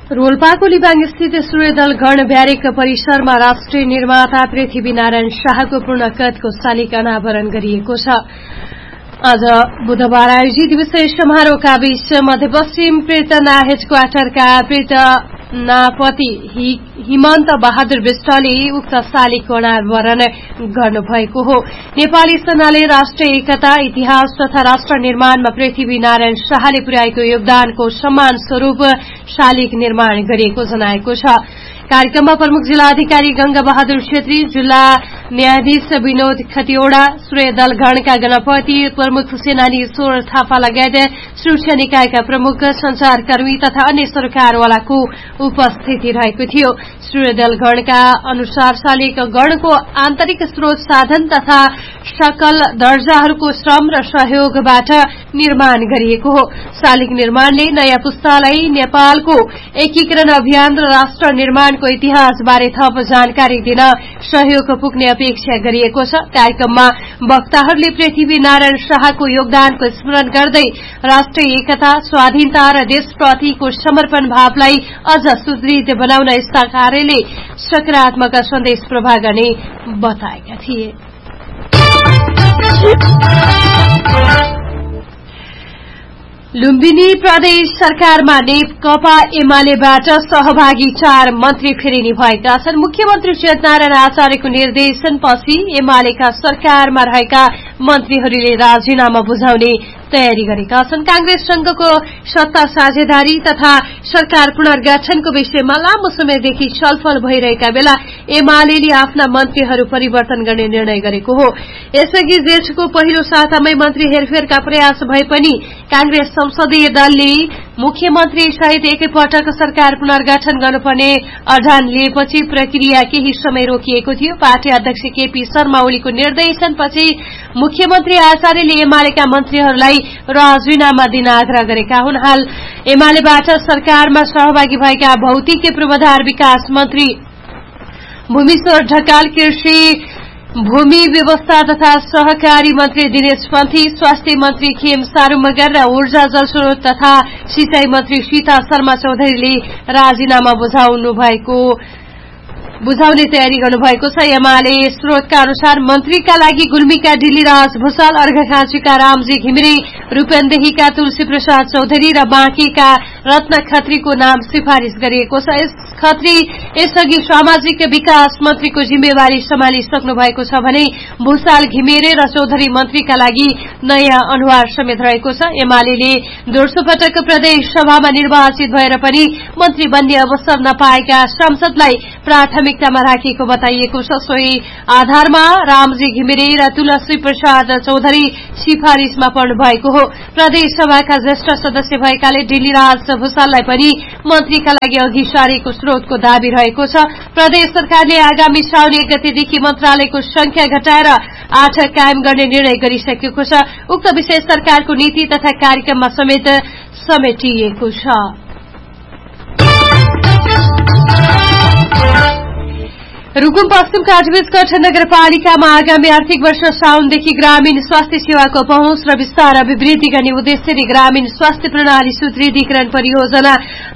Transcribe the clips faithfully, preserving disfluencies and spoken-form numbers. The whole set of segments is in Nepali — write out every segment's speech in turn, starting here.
रोल्पाको लिबाङ स्थित सूर्यदल गण ब्यारेक परिसरमा राष्ट्रिय निर्माता पृथ्वीनारायण शाहको पूर्णकदको शालिग अनावरण गरिएको छ। आज बुधबार आयोजित दिवसीय समारोहका बीच मध्यपश्चिम प्रेतना हेडक्वार्टरका प्रेतनापति हिमन्त बहादुर विष्टले उक्त शालिगको अनावरण गर्नुभएको हो। नेपाली सेनाले राष्ट्रिय एकता, इतिहास तथा राष्ट्र निर्माणमा पृथ्वीनारायण शाहले पुर्याएको योगदानको सम्मान स्वरूप शालिग निर्माण गरिएको जनाएको छ। कार्यक्रममा प्रमुख जिल्ला अधिकारी गंगा बहादुर छेत्री, जिल्ला न्यायाधीश विनोद खतिवड़ा, सूर्यदल गणका गणपति, प्रमुख सेनानी ईश्वर थापा लगायत सुरक्षा निकायका प्रमुख, संचारकर्मी तथा अन्य सरकारवालाको उपस्थिति रहेको थियो। सूर्यदल गणका अनुसार शालिग गणको आन्तरिक स्रोत साधन तथा सकल दर्जाहरूको श्रम र सहयोगबाट निर्माण गरिएको हो। शालिग निर्माणले नयाँ पुस्तालाई नेपालको एकीकरण अभियान र राष्ट्र निर्माणको इतिहासबारे थप जानकारी दिन सहयोग पुग्ने अपेक्षा गरिएको छ। कार्यक्रममा वक्ताहरूले पृथ्वीनारायण शाहको योगदानको स्मरण गर्दै राष्ट्रिय एकता, स्वाधीनता र देशप्रतिको समर्पण भावलाई अझ सुदृढ बनाउन यस्ता कार्यले सकारात्मक सन्देश प्रवाह गर्ने बताएका थिए। लुम्बिनी प्रदेश सरकारमा नेकपा एमालेबाट सहभागी चार मन्त्री फेरिने भएका छन्। मुख्यमन्त्री चेतनारायण आचार्यको निर्देशनपछि एमालेका सरकारमा रहेका मन्त्रीहरूले राजीनामा बुझाउने तयारी गरेका छन्। कांग्रेससँगको सत्ता साझेदारी तथा सरकार पुनर्गठनको विषयमा लामो समयदेखि छलफल भइरहेका बेला एमालेले आफ्ना मन्त्रीहरू परिवर्तन गर्ने निर्णय गरेको हो। यसअघि जेठको पहिलो सातामै मन्त्री हेरफेरका प्रयास भए पनि कांग्रेस संसदीय दलले मुख्यमन्त्री सहित एकैपटक सरकार पुनर्गठन गर्नुपर्ने अडान लिएपछि प्रक्रिया केही समय रोकिएको थियो। पार्टी अध्यक्ष केपी शर्मा ओलीको निर्देशनपछि मुख्यमन्त्री आचार्यले एमालेका मन्त्रीहरूलाई राजीनामा दिन आग्रह गरेका हुन्। हाल एमालेबाट सरकारमा सहभागी भएका भौतिक पूर्वाधार विकास मन्त्री भूमिश्वर ढकाल, कृषि भूमि व्यवस्था तथा सहकारी मन्त्री दिनेश पन्थी, स्वास्थ्य मन्त्री खेम सारू मगर र ऊर्जा जलस्रोत तथा सिंचाई मन्त्री सीता शर्मा चौधरीले राजीनामा बुझाउनु भएको बुझाउने तयारी गर्नुभएको छ। एमाले स्रोतका अनुसार मन्त्रीका लागि गुल्मीका डिल्लीराज भूषाल, अर्घखाँचीका रामजी घिमिरे, रूपन्देहीका तुलसी प्रसाद चौधरी र बाँकीका रत्न खत्रीको नाम सिफारिश गरिएको छ। यस खत्री यसअघि सामाजिक विकास मन्त्रीको जिम्मेवारी सम्हालिसक्नु भएको छ भने भूषाल, घिमिरे र चौधरी मन्त्रीका लागि नयाँ अनुहार समेत रहेको छ। एमाले दोस्रो पटक प्रदेश सभामा निर्वाचित भएर पनि मन्त्री बन्ने अवसर नपाएका सांसदलाई प्राथमिकतामा राखिएको बताइएको छ। सोही आधारमा रामजी घिमिरे र तुलसी प्रसाद चौधरी सिफारिशमा पर्नु भएको हो। प्रदेश सभाका ज्येष्ठ सदस्य भएकाले डिल्लीराज भूषाललाई पनि मन्त्रीका लागि अघि सारेको स्रोतको दावी रहेको छ। प्रदेश सरकारले आगामी साउन एक गतेदेखि मन्त्रालयको संख्या घटाएर आठ कायम गर्ने निर्णय गरिसकेको छ। उक्त विषय सरकारको नीति तथा कार्यक्रममा समेत समेटिएको छ। रुकुम पश्चिम काठमाडौँ नगरपालिकामा आगामी आर्थिक वर्ष साउनदेखि ग्रामीण स्वास्थ्य सेवाको पहुँच र विस्तार अभिवृद्धि गर्ने उद्देश्यले ग्रामीण स्वास्थ्य प्रणाली सुदृढीकरण परियोजना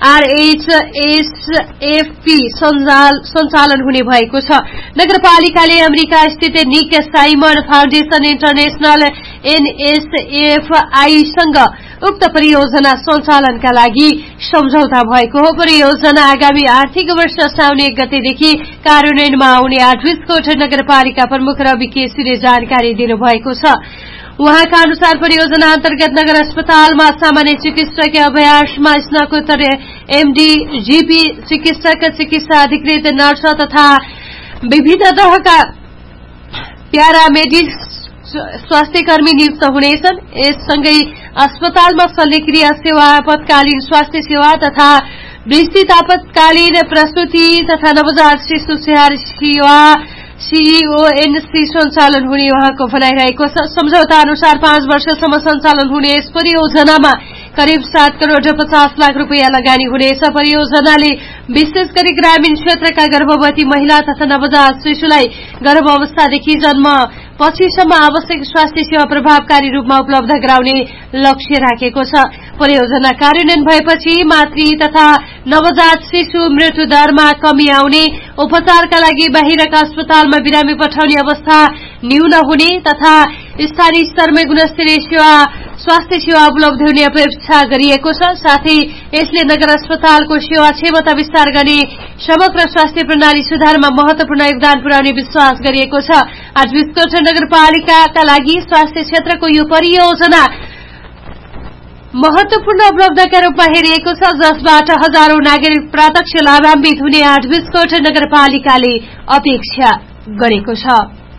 आरएचएसएफपी सञ्चालन हुने भएको छ। नगरपालिकाले अमेरिका स्थित निक साइमन फाउन्डेशन इन्टरनेशनल एनएसएफआईसँग उक्त परियोजना सञ्चालनका लागि सम्झौता भएको हो। परियोजना आगामी आर्थिक वर्ष साउन एक गतेदेखि कार्यान्वयनमा आउने आठविसकोट नगरपालिका प्रमुख रवि केसीले जानकारी दिनुभएको छ। उहाँका अनुसार परियोजना अन्तर्गत नगर अस्पतालमा सामान्य चिकित्सक अभ्यासमा स्नातकोत्तर एमडी, जीपी चिकित्सक, चिकित्सा अधिकृत, नर्स तथा विभिन्न तहका प्यारामेडिक स्वास्थ्यकर्मी नियुक्त हुनेछन्। यससँगै अस्पतालमा शल्यक्रिया सेवा, आपतकालीन स्वास्थ्य सेवा तथा विस्तृत आपतकालीन प्रसूति तथा नवजात शिशु स्याहार सेवा सीओएनसी सञ्चालन हुने उहाँको भनाइरहेको छ। सम्झौता अनुसार पाँच वर्षसम्म सञ्चालन हुने यस परियोजनामा करिब सात करोड़ पचास लाख रूपियाँ लगानी हुनेछ। परियोजनाले विशेष गरी ग्रामीण क्षेत्रका गर्भवती महिला तथा नवजात शिशुलाई गर्भावस्थादेखि जन्म पछिसम्म आवश्यक स्वास्थ्य सेवा प्रभावकारी रूपमा उपलब्ध गराउने लक्ष्य राखेको छ। परियोजना कार्यान्वयन भएपछि मातृ तथा नवजात शिशु मृत्यु दरमा कमी आउने, उपचारका लागि बाहिरका अस्पतालमा बिरामी पठाउने अवस्था न्यून हुने तथा स्थानीय स्तरमै गुणस्तरीय सेवा स्वास्थ्य सेवा उपलब्ध हुने अपेक्षा गरिएको छ। साथै यसले नगर अस्पतालको सेवा क्षमता विस्तार गर्ने समग्र स्वास्थ्य प्रणाली सुधारमा महत्वपूर्ण योगदान पुर्याउने विश्वास गरिएको छ। आज बिस्कोट नगरपालिकाका लागि स्वास्थ्य क्षेत्रको यो परियोजना महत्वपूर्ण उपलब्धिका रूपमा हेरिएको छ, जसबाट हजारौं नागरिक प्रत्यक्ष लाभान्वित हुने आठ बिस्कोट नगरपालिकाले अपेक्षा गरेको छ।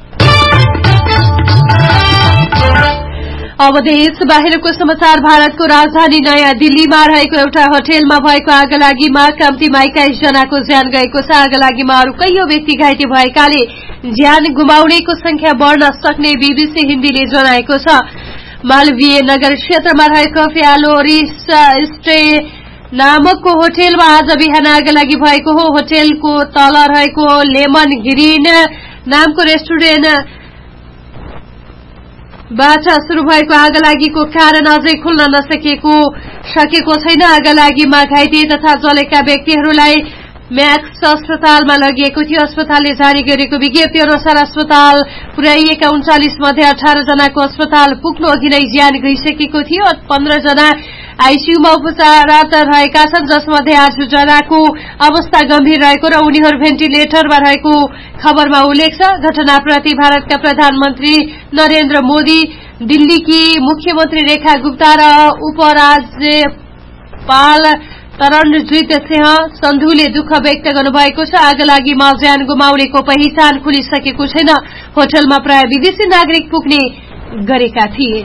अब देश बाहिरको समाचार। भारतको राजधानी नयाँ दिल्लीमा रहेको एउटा होटलमा भएको आगलागीमा कम्तीमा एक्काइस जनाको ज्यान गएको छ। आगलागीमा अरू कैयौं व्यक्ति घाइते भएकाले ज्यान गुमाउनेको संख्या बढ़न सक्ने बीबीसी हिन्दीले जनाएको छ। मालवीय नगर क्षेत्रमा रहेको फ्यालोरिस स्टे नामकको होटलमा आज बिहान आगलागी भएको हो। होटलको तल रहेको लेमन ग्रीन नामको रेस्टुरेन्ट बाट शुरू भएको आगलागीको कारण अझै खुल्न नसकेको सकेको छैन। आगलागीमा घाइते तथा जलेका व्यक्तिहरूलाई म्याक्स अस्पतालमा लगिएको थियो। अस्पतालले जारी गरेको विज्ञप्ति अनुसार अस्पताल पुर्याइएका उन्चालिस मध्ये अठार जनाको अस्पताल पुग्नु अघि नै ज्यान गइसकेको थियो। पन्ध्र जना आईसीयूमा उपचाररत रहेका छन्, जसमध्ये आठ जनाको अवस्था गम्भीर रहेको र उनीहरू भेन्टिलेटरमा रहेको खबरमा उल्लेख छ। घटनाप्रति भारतका प्रधानमन्त्री नरेन्द्र मोदी, दिल्लीकी मुख्यमन्त्री रेखा गुप्ता र उपराज्यपाल तरणजीत सिंह सन्धुले दुःख व्यक्त गर्नुभएको छ। आगलागीमा ज्यान गुमाउनेको पहिचान खुलिसकेको छैन। होटलमा प्राय विदेशी नागरिक पुग्ने गरेका थिए।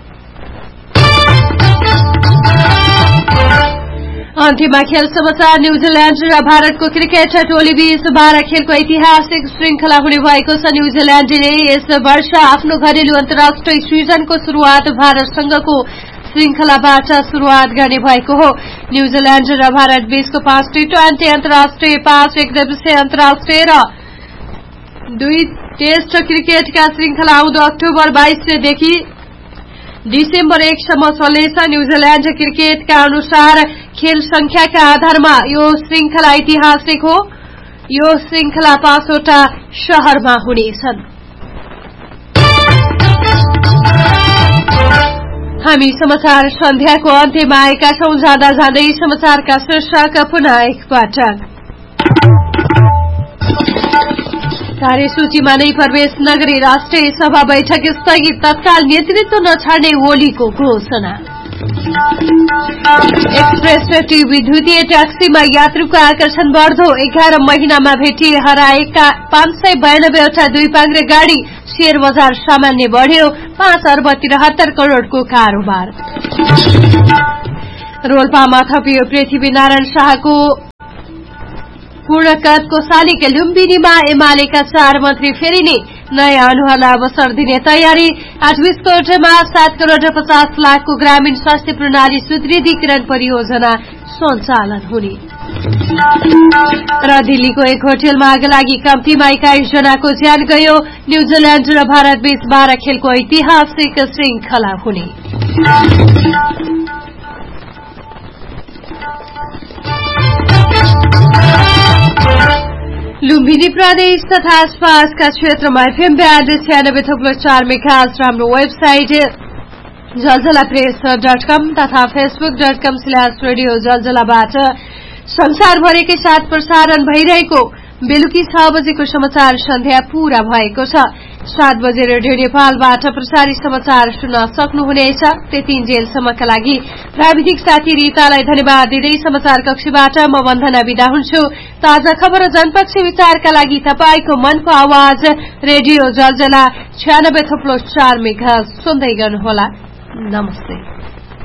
अन्त्यमा खेल समाचार। न्यूजील्याण्ड र भारतको क्रिकेट टोली बीच बाह्र खेलको ऐतिहासिक श्रृंखला हुने भएको छ। न्यूजील्याण्डले यस वर्ष आफ्नो घरेलु अन्तर्राष्ट्रिय सिजनको शुरूआत भारतसँगको श्रृंखलाबाट शुरूआत गर्ने भएको हो। न्यूजील्याण्ड र भारत बीचको पाँच टी ट्वेन्टी अन्तर्राष्ट्रिय, पाँच एक दिवसीय अन्तर्राष्ट्रिय र दुई टेस्ट क्रिकेटका श्रृंखला आउँदो अक्टोबर बाइसदेखि डिसेम्बर एकसम्म चल्नेछ। न्यूजील्याण्ड क्रिकेटका अनुसार खेल संख्याका आधारमा यो श्रृंखला ऐतिहासिक हो। यो श्रृंखला पाँचवटा शहरमा हुनेछन्। हामी समाचार सन्ध्याको अन्त्यमा आएका छौं। जाँदा जाँदै समाचारका शीर्षक पुनः एकपटक। कार्यसूचीमा नै प्रवेश नगरी राष्ट्रिय सभा बैठक स्थगित, तत्काल नेतृत्व नछाड्ने ओलीको घोषणा। एक्सप्रेस टी विद्युतीय ट्याक्सीमा यात्रुको आकर्षण बढ्दो, एघार महिनामा भेटिए हराएका पाँच सय बयानब्बेवटा दुई पाङ्ग्रे गाड़ी। शेयर बजार सामान्य बढ़्यो, पाँच अर्ब तिरहत्तर करोड़को कारोबार। रोल्पामा थपियो पृथ्वीनारायण शाहको पूर्णकदको शालिग। लुम्बिनीमा एमालेका चार मन्त्री फेरिने, नयाँ अनुहारलाई अवसर दिने तयारी। आठ बिस्कोटमा सात करोड़ पचास लाखको ग्रामीण स्वास्थ्य प्रणाली सुदृढीकरण परियोजना सञ्चालन हुने। र दिल्लीको एक होटलमा आगलागी, कम्तीमा एक्काइस जनाको ज्यान गयो। न्यूजील्याण्ड र भारत बीच बाह्र खेलको ऐतिहासिक श्रृंखला हुने। लुम्बिनी प्रदेश तथा आसपासका क्षेत्रमा एफएम ब्यान्ड छ्यानब्बे थप्लो चार मेगाहर्ज र हाम्रो वेबसाइट जलजला प्रेस डट कम तथा Facebook dot com slash radio जलजलाबाट संसारभरिकै साथ प्रसारण भइरहेको बेलुकी छ बजेको समाचार सन्ध्या पूरा भएको छ। सात बजे रेडियो नेपालबाट प्रसारित समाचार सुन्न सक्नुहुनेछ। त्यतिन्जेलसम्मका लागि प्राविधिक साथी रीतालाई धन्यवाद दिँदै समाचार कक्षबाट म वन्दना बिदा हुन्छु। ताजा खबर र जनपक्षी विचारका लागि तपाईको मनको आवाज रेडियो जलजला छ्यानब्बे थप्लो चार मेगाहर्ज सुन्दै गर्नुहोला। नमस्ते।